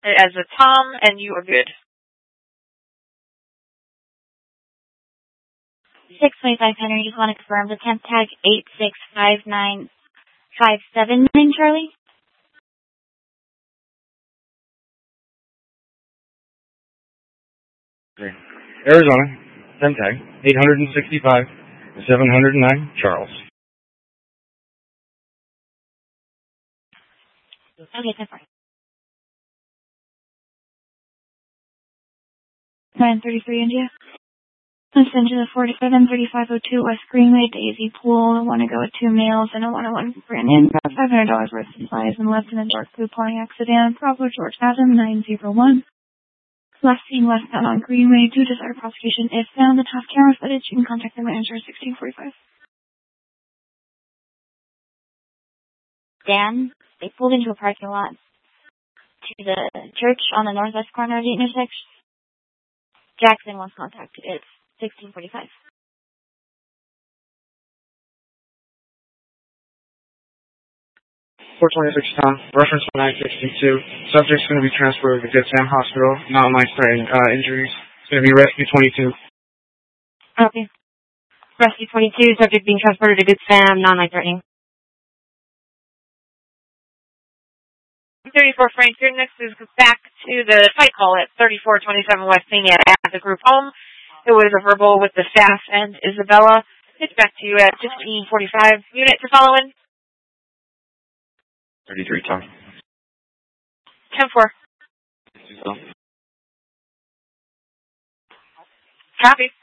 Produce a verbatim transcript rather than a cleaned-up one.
it as a Tom, and you are good. six twenty-five Henry, just want to confirm the temp tag eight six five nine five seven nine, Charlie. Okay. Arizona, temp tag eight sixty-five seven oh nine, Charles. Okay, ten four. nine thirty-three India. I send you the forty-seven thirty-five oh two West Greenway Daisy Pool. I want to go with two males and a one oh one Brandon. About five hundred dollars worth of supplies and left in a dark blue Pontiac sedan. Bravo George Adam nine zero one. Last seen westbound on Greenway. Due to desire prosecution if found. The top camera footage. You can contact the manager sixteen forty-five. Dan, they pulled into a parking lot to the church on the northwest corner of the intersection. Jackson wants contact. It's sixteen forty-five. four twenty-six Tom, reference nine sixty-two. Subject's going to be transferred to Good Sam Hospital, non-life-threatening uh, injuries. It's going to be Rescue twenty-two. Copy. Rescue twenty-two, subject being transported to Good Sam, non-life-threatening. thirty-four Frank, your next is back to the fight call at thirty-four twenty-seven West Senior at the group home. It was a verbal with the staff and Isabella. It's back to you at fifteen forty-five. Unit to follow in. thirty-three, Tom. ten four. Copy.